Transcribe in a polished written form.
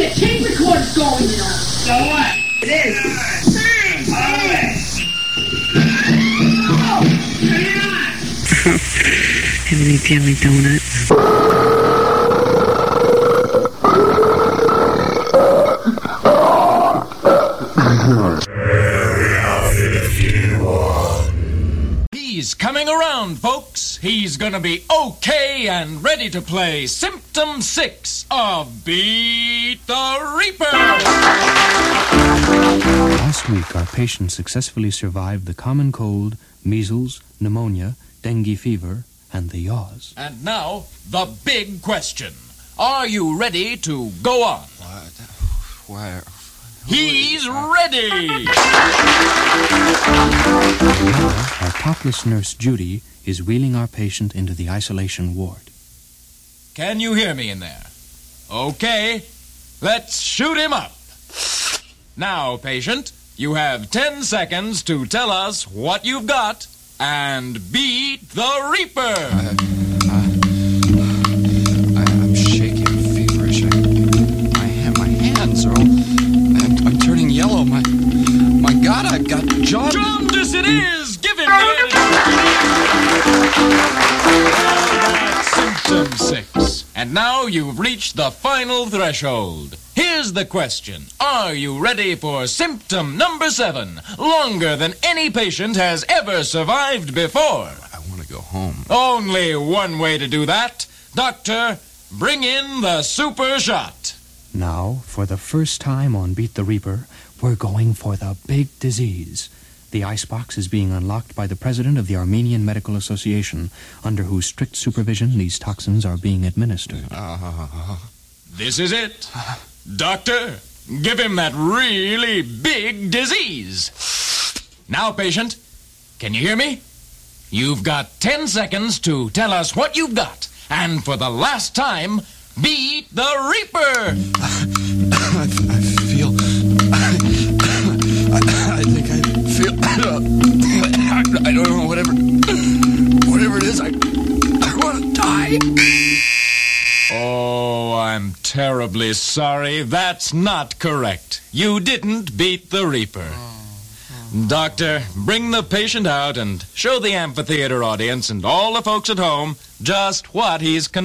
the tape recorder's going, you know. So what? It is. All right. Oh, turn it on. Have any jelly donuts? He's coming around, folks. He's gonna be okay and ready to play Symptom 6 of Beat the Reaper. Last week, our patient successfully survived the common cold, measles, pneumonia, dengue fever, and the yaws. And now, the big question. Are you ready to go on? Where? He's ready! Our topless nurse, Judy, is wheeling our patient into the isolation ward. Can you hear me in there? Okay, let's shoot him up. Now, patient, you have 10 seconds to tell us what you've got and beat the Reaper. I'm shaking, feverish. My hands are all... I'm turning yellow. My God, I've got jaundice. Jaundice it is! Give him the Symptom 6. And now you've reached the final threshold. Here's the question. Are you ready for symptom number 7? Longer than any patient has ever survived before. I want to go home. Only one way to do that. Doctor, bring in the super shot. Now, for the first time on Beat the Reaper, we're going for the big disease. The icebox is being unlocked by the president of the Armenian Medical Association, under whose strict supervision these toxins are being administered. This is it. Doctor, give him that really big disease. Now, patient, can you hear me? You've got 10 seconds to tell us what you've got. And for the last time, beat the Reaper. I feel... I think I feel... I don't know, whatever it is, I want to die. Oh, I'm terribly sorry. That's not correct. You didn't beat the Reaper. Doctor, bring the patient out and show the amphitheater audience and all the folks at home just what he's